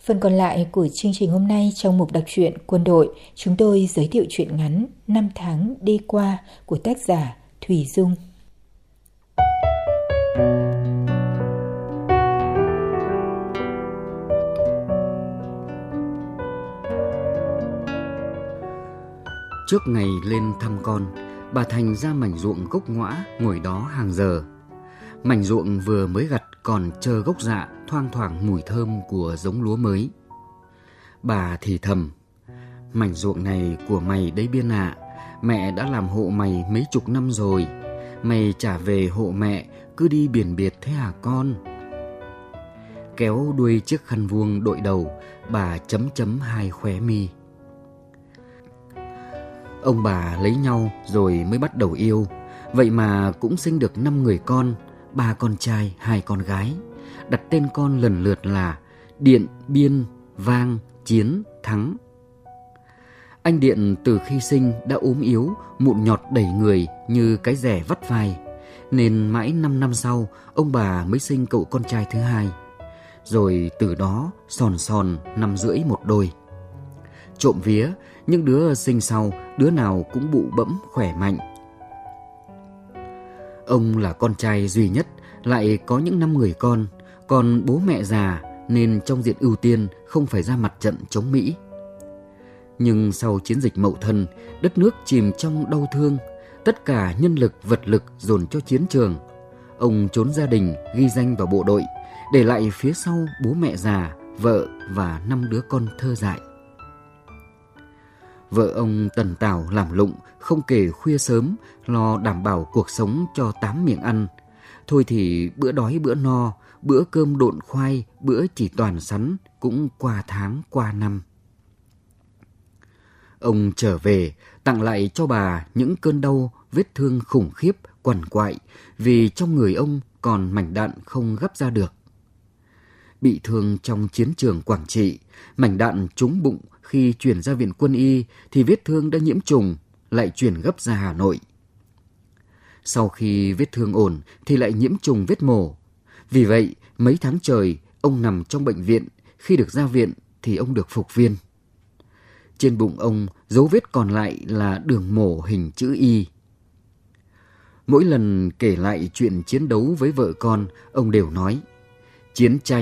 Phần còn lại của chương trình hôm nay trong mục đọc truyện Quân đội, chúng tôi giới thiệu truyện ngắn 5 tháng đi qua của tác giả Thùy Dung. Trước ngày lên thăm con, bà Thành ra mảnh ruộng gốc ngoã ngồi đó hàng giờ. Mảnh ruộng vừa mới gặt còn trơ gốc dạ thoang thoảng mùi thơm của giống lúa mới. Bà thì thầm: "Mảnh ruộng này của mày đấy Biên ạ. Mẹ đã làm hộ mày mấy chục năm rồi. Mày trả về hộ mẹ cứ đi biển biệt thế hả con?" Kéo đuôi chiếc khăn vuông đội đầu, bà chấm chấm hai khóe mi. Ông bà lấy nhau rồi mới bắt đầu yêu. Vậy mà cũng sinh được 5 người con, 3 con trai, 2 con gái. Đặt tên con lần lượt là Điện, Biên, Vang, Chiến, Thắng. Anh Điện từ khi sinh đã ốm yếu, mụn nhọt đầy người như cái rẻ vắt vai. Nên mãi 5 năm sau, ông bà mới sinh cậu con trai thứ hai. Rồi từ đó sòn sòn 5 rưỡi một đôi. Trộm vía, những đứa sinh sau, đứa nào cũng bụ bẫm khỏe mạnh. Ông là con trai duy nhất, lại có những 5 người con, còn bố mẹ già nên trong diện ưu tiên không phải ra mặt trận chống Mỹ. Nhưng sau chiến dịch Mậu Thân, đất nước chìm trong đau thương, tất cả nhân lực vật lực dồn cho chiến trường. Ông trốn gia đình, ghi danh vào bộ đội, để lại phía sau bố mẹ già, vợ và 5 đứa con thơ dại. Vợ ông tần tảo làm lụng, không kể khuya sớm, lo đảm bảo cuộc sống cho 8 miệng ăn. Thôi thì bữa đói bữa no, bữa cơm độn khoai, bữa chỉ toàn sắn, cũng qua tháng qua năm. Ông trở về, tặng lại cho bà những cơn đau, vết thương khủng khiếp, quằn quại, vì trong người ông còn mảnh đạn không gấp ra được. Bị thương trong chiến trường Quảng Trị, mảnh đạn trúng bụng. Khi chuyển ra viện quân y thì vết thương đã nhiễm trùng, lại chuyển gấp ra Hà Nội. Sau khi vết thương ổn thì lại nhiễm trùng vết mổ. Vì vậy, mấy tháng trời ông nằm trong bệnh viện, khi được ra viện thì ông được phục viên. Trên bụng ông, dấu vết còn lại là đường mổ hình chữ Y. Mỗi lần kể lại chuyện chiến đấu với vợ con, ông đều nói: chiến tranh